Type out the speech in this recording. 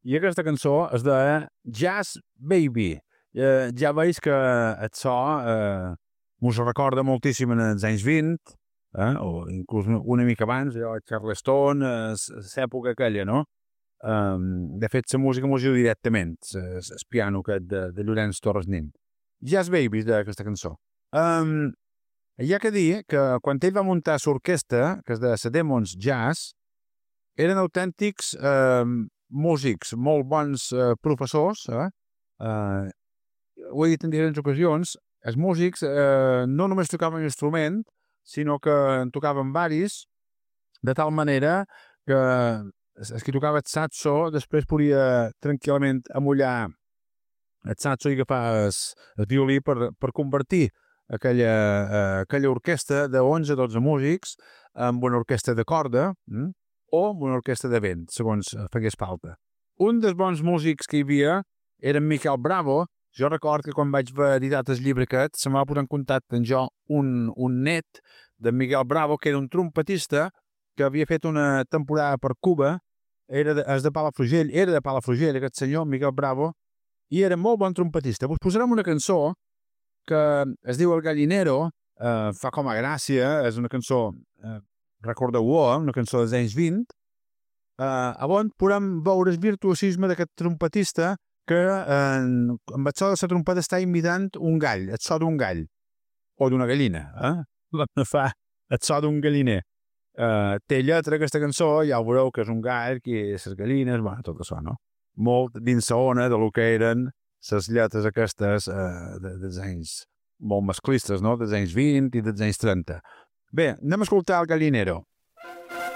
I aquesta cançó es de Jazz Baby. Ja veus que el so mos recorda moltíssim en els anys 20, o inclús una mica abans, Charleston, l'època aquella, no? De fet, la música mos diu directament, el piano de Llorenç Torres Nin. Jazz Baby d'aquesta cançó. Hi ha que dir que quan ell va muntar l'orquestra, que és de la Demons Jazz, eren autèntics músics, molt bons professors, ho he dit en diferents ocasions, els músics no només tocaven instrument, sinó que en tocaven varis, de tal manera que el que tocava el saxo després podia tranquil·lament amollar el saxo i agafar el violí per convertir aquella orquestra de 11-12 músics en una orquestra de corda o una orquestra de vent, segons fegués falta. Un dels bons músics que hi havia era en Miquel Bravo. Jo record que quan vaig haver editat el llibre aquest se m'ha posat en contacte amb jo un net de Miquel Bravo, que era un trompetista que havia fet una temporada per Cuba, era de Palafrugell, aquest senyor, Miquel Bravo, i era molt bon trompetista. Us posarem una cançó que es diu El Gallinero, fa com a gràcia, és una cançó, recordeu-ho, una cançó dels anys 20, on podem veure el virtuosisme d'aquest trompetista que amb el so de la trompeta està imitant un gall, el so d'un gall, o d'una gallina, fa el so d'un galliner. Té lletra aquesta cançó, ja ho veureu que és un gall, que les gallines, bueno, tot això, no? Molt dins la ona del que eren les lletres aquestes dels anys molt masclistes, no? Dels anys 20 i dels anys 30. Bé, anem a escoltar El Gallinero.